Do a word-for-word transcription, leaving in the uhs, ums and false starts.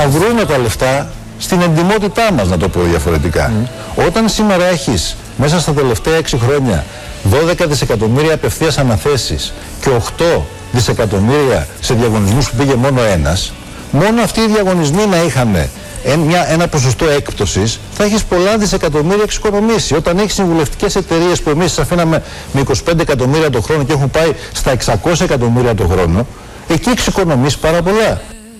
να βρούμε τα λεφτά στην εντιμότητά μας, να το πω διαφορετικά. Mm. Όταν σήμερα έχεις μέσα στα τελευταία έξι χρόνια δώδεκα δισεκατομμύρια απευθείας αναθέσεις και οκτώ δισεκατομμύρια σε διαγωνισμούς που πήγε μόνο ένας, μόνο αυτοί οι διαγωνισμοί να είχαν Μια, ένα ποσοστό έκπτωσης, θα έχεις πολλά δισεκατομμύρια εξοικονομήσει. Όταν έχεις συμβουλευτικές εταιρείες που εμείς τις αφήναμε με είκοσι πέντε εκατομμύρια το χρόνο και έχουν πάει στα εξακόσια εκατομμύρια το χρόνο, εκεί εξοικονομείς πάρα πολλά.